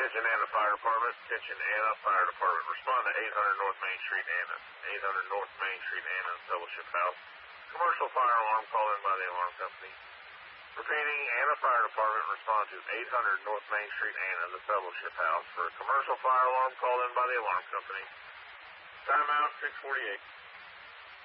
Attention Anna Fire Department. Attention Anna Fire Department. Respond to 800 North Main Street, Anna. 800 North Main Street, Anna, Fellowship House. Commercial fire alarm called in by the alarm company. Repeating, Anna Fire Department, respond to 800 North Main Street, Anna, the Fellowship House, for a commercial fire alarm called in by the alarm company. Timeout 6:48.